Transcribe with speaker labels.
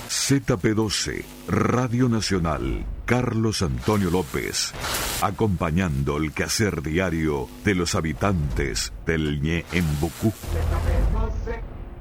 Speaker 1: ZP12, Radio Nacional, Carlos Antonio López, acompañando el quehacer diario de los habitantes del Ñeembucú.
Speaker 2: ZP12.